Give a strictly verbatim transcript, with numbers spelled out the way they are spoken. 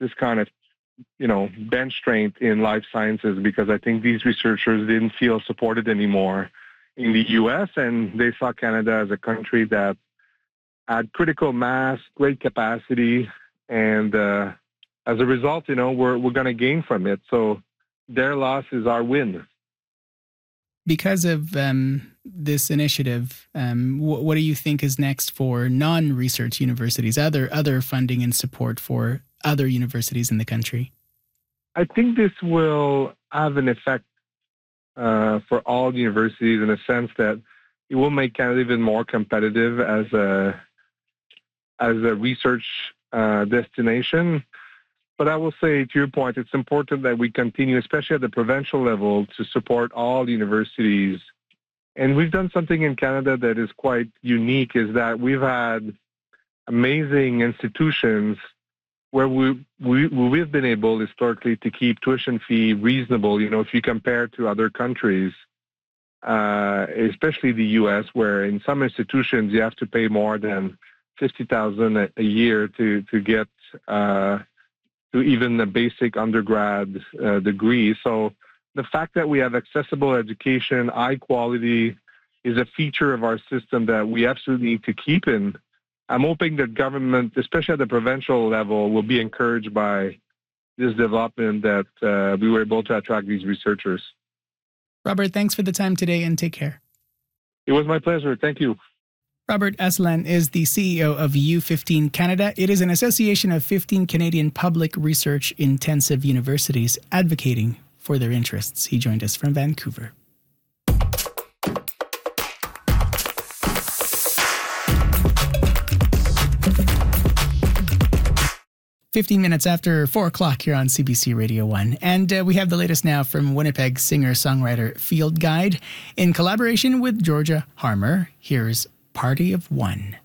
this kind of, you know, bench strength in life sciences, because I think these researchers didn't feel supported anymore in the U S, and they saw Canada as a country that had critical mass, great capacity, and uh, as a result, you know, we're we're going to gain from it. So their loss is our win. Because of um, this initiative, um, wh- what do you think is next for non-research universities, other other funding and support for other universities in the country? I think this will have an effect uh, for all universities in a sense that it will make Canada even more competitive as a as a research uh, destination. But I will say, to your point, it's important that we continue, especially at the provincial level, to support all universities. And we've done something in Canada that is quite unique, is that we've had amazing institutions where we, we, we've been able historically to keep tuition fee reasonable. You know, if you compare to other countries, uh, especially the U S, where in some institutions you have to pay more than fifty thousand dollars a year to, to get uh, to even a basic undergrad uh, degree. So the fact that we have accessible education, high quality, is a feature of our system that we absolutely need to keep in. I'm hoping that government, especially at the provincial level, will be encouraged by this development, that uh, we were able to attract these researchers. Robert, thanks for the time today, and take care. It was my pleasure. Thank you. Robert Asselin is the C E O of U fifteen Canada. It is an association of fifteen Canadian public research intensive universities advocating for their interests. He joined us from Vancouver. fifteen minutes after four o'clock here on C B C Radio one. And uh, we have the latest now from Winnipeg singer-songwriter Field Guide. In collaboration with Georgia Harmer, here's Party of One.